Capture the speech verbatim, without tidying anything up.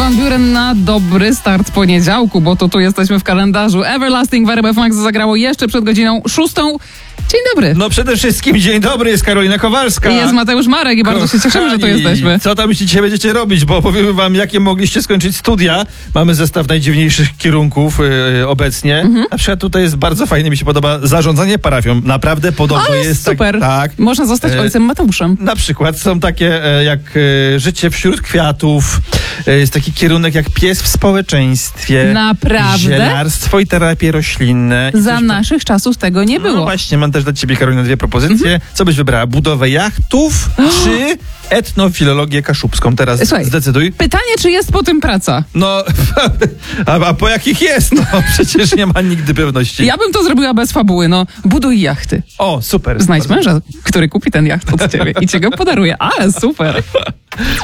Van Buren na dobry start poniedziałku, bo to tu jesteśmy w kalendarzu. Everlasting w R M F Max zagrało jeszcze przed godziną szóstą. Dzień dobry. No przede wszystkim dzień dobry, jest Karolina Kowalska. I jest Mateusz Marek i bardzo się cieszymy, że tu jesteśmy. Co tam dzisiaj będziecie robić, bo opowiemy wam, jakie mogliście skończyć studia. Mamy zestaw najdziwniejszych kierunków yy, obecnie. Mhm. Na przykład tutaj jest bardzo fajnie, mi się podoba zarządzanie parafią. Naprawdę podobno Ale jest super. Tak, tak. Można zostać e, ojcem Mateuszem. Na przykład są takie e, jak e, życie wśród kwiatów. E, jest taki kierunek jak pies w społeczeństwie. Naprawdę? Zielarstwo i terapie roślinne. I Za naszych tam... czasów tego nie było. No właśnie, mam też dla ciebie, Karolina, dwie propozycje. Mhm. Co byś wybrała? Budowę jachtów czy etnofilologię kaszubską? Teraz Słuchaj, zdecyduj. Pytanie, czy jest po tym praca? No, a, a po jakich jest? No, przecież nie ma nigdy pewności. Ja bym to zrobiła bez fabuły, no. Buduj jachty. O, super. Znajdź męża, który kupi ten jacht od ciebie i ci go podaruje. Ale super.